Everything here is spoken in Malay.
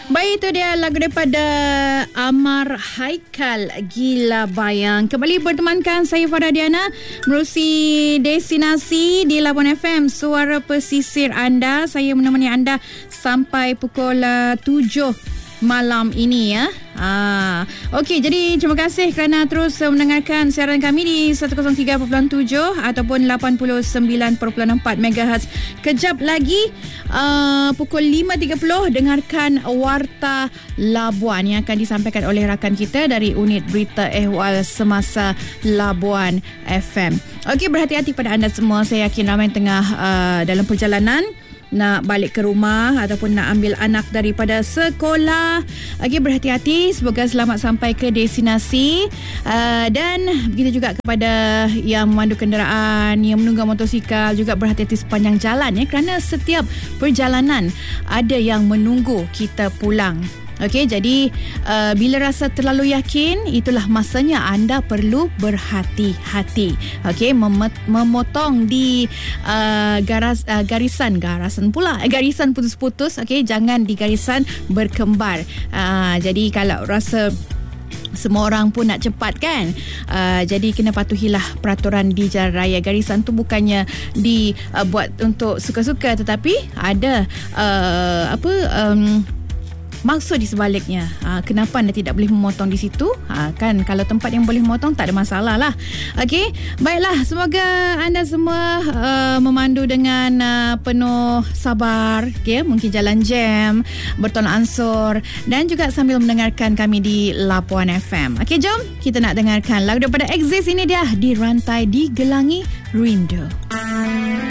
Baik, itu dia lagu daripada Amar Haikal, Gila Bayang. Kembali bertemankan saya Farah Diana menerusi destinasi di Labuan FM, suara pesisir anda. Saya menemani anda sampai pukul 7 malam ini ya. Okey, jadi terima kasih kerana terus mendengarkan siaran kami di 103.7 ataupun 89.4 MHz. Kejap lagi pukul 5.30 dengarkan Warta Labuan yang akan disampaikan oleh rakan kita dari unit berita ehwal semasa Labuan FM. Okey, berhati-hati pada anda semua. Saya yakin ramai tengah dalam perjalanan nak balik ke rumah ataupun nak ambil anak daripada sekolah. Okey, berhati-hati, semoga selamat sampai ke destinasi. Dan begitu juga kepada yang memandu kenderaan, yang menunggang motosikal, juga berhati-hati sepanjang jalan ya, kerana setiap perjalanan ada yang menunggu kita pulang. Okey, jadi bila rasa terlalu yakin, itulah masanya anda perlu berhati-hati. Okey, memotong di garisan putus-putus. Okey, jangan di garisan berkembar. Jadi kalau rasa semua orang pun nak cepat kan, jadi kena patuhilah peraturan di jalan raya. Garisan tu bukannya dibuat untuk suka-suka, tetapi ada maksud di sebaliknya. Kenapa anda tidak boleh memotong di situ? Kan kalau tempat yang boleh memotong tak ada masalah lah. Okey, baiklah, semoga anda semua memandu dengan penuh sabar. Okay? Mungkin jalan jam, bertolak ansur, dan juga sambil mendengarkan kami di Labuan FM. Okey, jom kita nak dengarkan lagu daripada Exist. Ini dia, Di Rantai Digelangi Rindu.